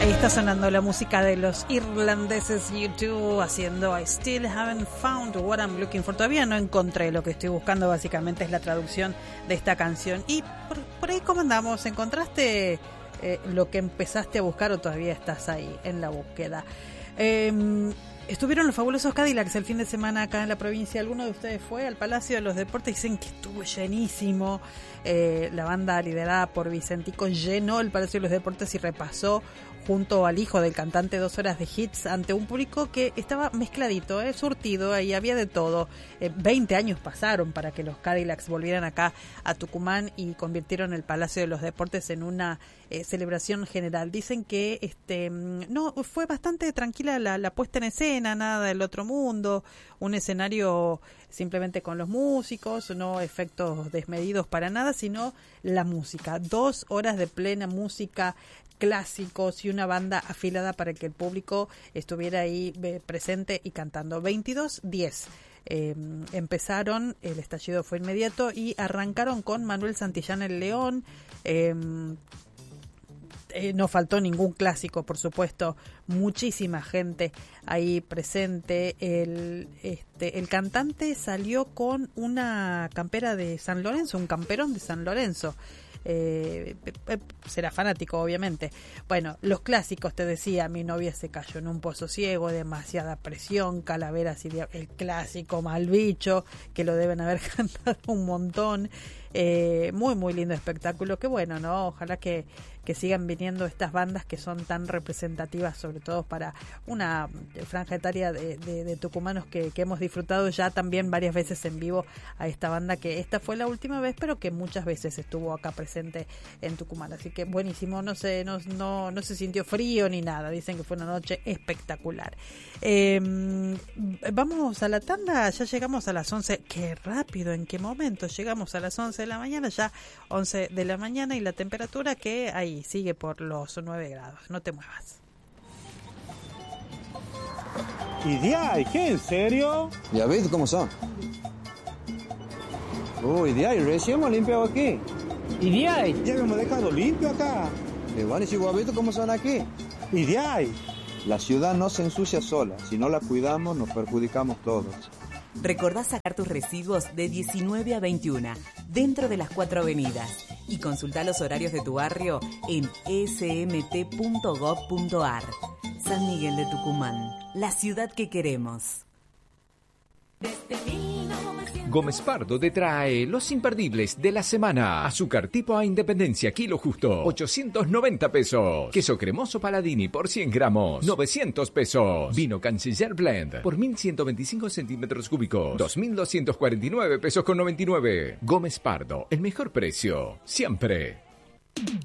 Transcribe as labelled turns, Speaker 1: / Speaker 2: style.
Speaker 1: Ahí está sonando la música de los irlandeses U2 haciendo I Still Haven't Found What I'm Looking For. Todavía no encontré lo que estoy buscando, básicamente es la traducción de esta canción. Y por ahí, ¿cómo andamos? ¿Encontraste lo que empezaste a buscar o todavía estás ahí en la búsqueda? Estuvieron los fabulosos Cadillacs el fin de semana acá en la provincia. ¿Alguno de ustedes fue al Palacio de los Deportes? Dicen que estuvo llenísimo. La banda liderada por Vicentico llenó el Palacio de los Deportes y repasó junto al hijo del cantante 2 horas de hits ante un público que estaba mezcladito, surtido, y había de todo. 20 años pasaron para que los Cadillacs volvieran acá a Tucumán y convirtieron el Palacio de los Deportes en una celebración general. Dicen que no fue bastante tranquila la puesta en escena, nada del otro mundo, un escenario simplemente con los músicos, no efectos desmedidos para nada, sino la música. 2 horas de plena música, clásicos y una banda afilada para que el público estuviera ahí presente y cantando. 22:10 empezaron, el estallido fue inmediato y arrancaron con Manuel Santillán el León. No faltó ningún clásico, por supuesto, muchísima gente ahí presente. El cantante salió con una campera de San Lorenzo, un camperón de San Lorenzo. Será fanático, obviamente. Bueno, los clásicos, te decía, Mi novia se cayó en un pozo ciego, Demasiada presión, Calaveras y el clásico Malbicho, que lo deben haber cantado un montón. Muy muy lindo espectáculo, que bueno, ¿no? Ojalá que sigan viniendo estas bandas que son tan representativas, sobre todo para una franja etaria de tucumanos que hemos disfrutado ya también varias veces en vivo a esta banda, que esta fue la última vez, pero que muchas veces estuvo acá presente en Tucumán. Así que buenísimo, no se sintió frío ni nada, dicen que fue una noche espectacular. Vamos a la tanda, ya llegamos a las 11, qué rápido, en qué momento llegamos a las 11 de la mañana, ya 11 de la mañana, y la temperatura que ahí sigue por los 9 grados, no te muevas.
Speaker 2: ¿Y de qué? ¿En serio?
Speaker 3: Ya ves cómo son. Uy, recién hemos limpiado aquí.
Speaker 2: ¿Y ya hemos dejado limpio acá?
Speaker 3: Igual y igual, ¿visto cómo son aquí?
Speaker 2: ¿Y
Speaker 3: La ciudad no se ensucia sola. Si no la cuidamos, nos perjudicamos todos.
Speaker 4: Recordá sacar tus residuos de 19 a 21, dentro de las 4 avenidas. Y consultá los horarios de tu barrio en smt.gov.ar. San Miguel de Tucumán, la ciudad que queremos.
Speaker 5: Gómez Pardo te trae los imperdibles de la semana. Azúcar tipo A Independencia, kilo justo, 890 pesos. Queso cremoso Paladini por 100 gramos, 900 pesos. Vino Canciller Blend por 1125 centímetros cúbicos, 2249 pesos con 99. Gómez Pardo, el mejor precio, siempre.